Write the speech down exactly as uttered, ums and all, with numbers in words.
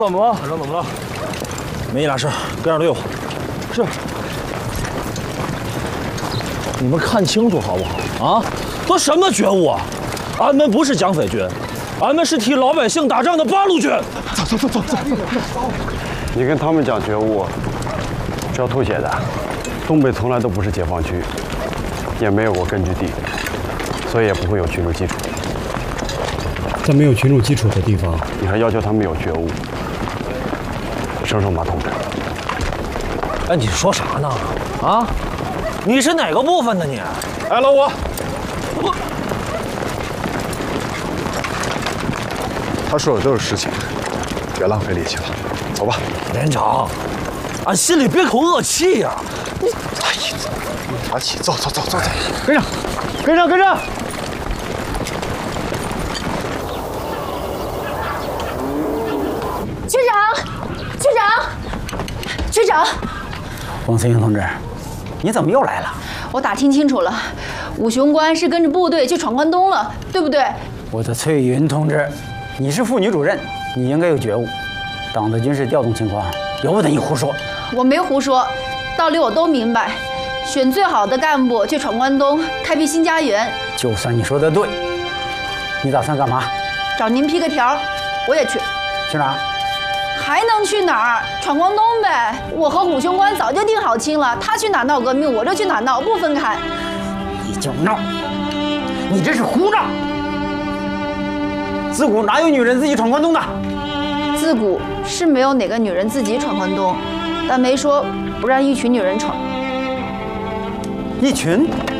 怎么了？ 团长怎么了？ 没啥事，跟上队伍。是。你们看清楚好不好？啊，都什么觉悟啊？俺们不是蒋匪军，俺们是替老百姓打仗的八路军。 走走走走走。 你跟他们讲觉悟，是要吐血的。东北从来都不是解放区，也没有过根据地，所以也不会有群众基础。 在没有群众基础的地方， 你还要求他们有觉悟，省省吧，同志。 哎，你说啥呢？啊？你是哪个部分的你？ 哎，老五， 我他说的都是实情，别浪费力气了，走吧。 连长，俺心里憋口恶气呀！你， 哎呀，打起，走走走走走， 跟上，跟上，跟上！ 局长，局长，局长， 王思英同志，你怎么又来了？ 我打听清楚了，武雄关是跟着部队去闯关东了，对不对？ 我的翠云同志，你是妇女主任，你应该有觉悟。党的军事调动情况由不得你胡说。 我没胡说，道理我都明白。选最好的干部去闯关东，开辟新家园。 就算你说的对，你打算干嘛？ 找您批个条，我也去。 去哪儿？ 还能去哪儿？闯关东呗！我和虎雄关早就定好亲了，他去哪闹革命，我就去哪闹，不分开。 你就闹，你这是胡闹！自古哪有女人自己闯关东的？ 自古是没有哪个女人自己闯关东，但没说不让一群女人闯。 一群？